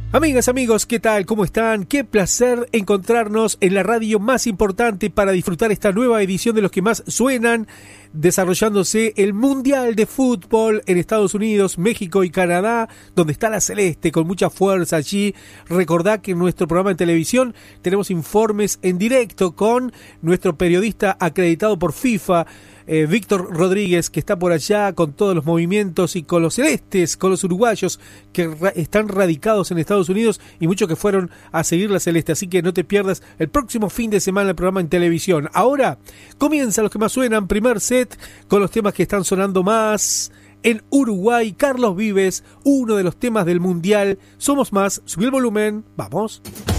Amigas, amigos, ¿qué tal? ¿Cómo están? Qué placer encontrarnos en la radio más importante para disfrutar esta nueva edición de Los que más suenan, desarrollándose el Mundial de Fútbol en Estados Unidos, México y Canadá, donde está la Celeste con mucha fuerza allí. Recordá que en nuestro programa de televisión tenemos informes en directo con nuestro periodista acreditado por FIFA, Víctor Rodríguez, que está por allá con todos los movimientos y con los celestes, con los uruguayos que están radicados en Estados Unidos y muchos que fueron a seguir la Celeste. Así que no te pierdas el próximo fin de semana el programa en televisión. Ahora comienza Los que más suenan, primer set con los temas que están sonando más en Uruguay. Carlos Vives, uno de los temas del Mundial. Somos más, subí el volumen, vamos.